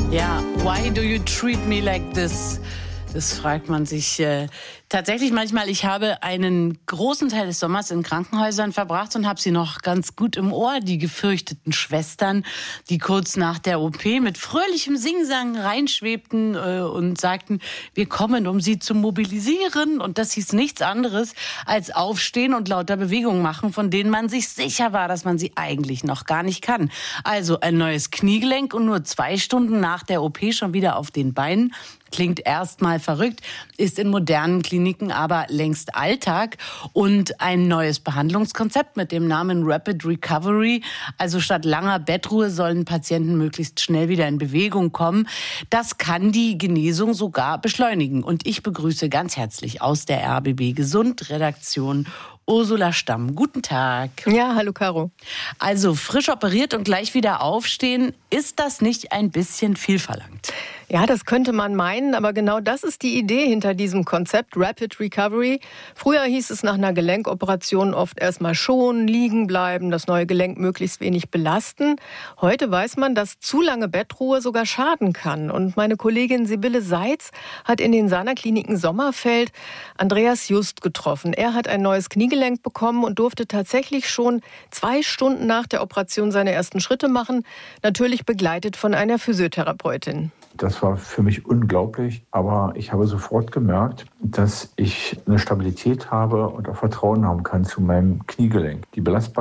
Ja, why do you treat me like this? Das fragt man sich tatsächlich manchmal. Ich habe einen großen Teil des Sommers in Krankenhäusern verbracht und habe sie noch ganz gut im Ohr. Die gefürchteten Schwestern, die kurz nach der OP mit fröhlichem Singsang reinschwebten und sagten, wir kommen, um sie zu mobilisieren. Und das hieß nichts anderes als aufstehen und lauter Bewegungen machen, von denen man sich sicher war, dass man sie eigentlich noch gar nicht kann. Also ein neues Kniegelenk und nur 2 Stunden nach der OP schon wieder auf den Beinen. Klingt erstmal verrückt, ist in modernen Kliniken aber längst Alltag. Und ein neues Behandlungskonzept mit dem Namen Rapid Recovery. Also statt langer Bettruhe sollen Patienten möglichst schnell wieder in Bewegung kommen. Das kann die Genesung sogar beschleunigen. Und ich begrüße ganz herzlich aus der RBB Gesund Redaktion Ursula Stamm. Guten Tag. Ja, hallo Caro. Also frisch operiert und gleich wieder aufstehen, ist das nicht ein bisschen viel verlangt? Ja, das könnte man meinen, aber genau das ist die Idee hinter diesem Konzept Rapid Recovery. Früher hieß es nach einer Gelenkoperation oft erstmal schonen, liegen bleiben, das neue Gelenk möglichst wenig belasten. Heute weiß man, dass zu lange Bettruhe sogar schaden kann. Und meine Kollegin Sibylle Seitz hat in den Sana-Kliniken Sommerfeld Andreas Just getroffen. Er hat ein neues Kniegelenk bekommen und durfte tatsächlich schon 2 Stunden nach der Operation seine ersten Schritte machen, natürlich begleitet von einer Physiotherapeutin. Das war für mich unglaublich, aber ich habe sofort gemerkt, dass ich eine Stabilität habe und auch Vertrauen haben kann zu meinem Kniegelenk. Die Belastbarkeit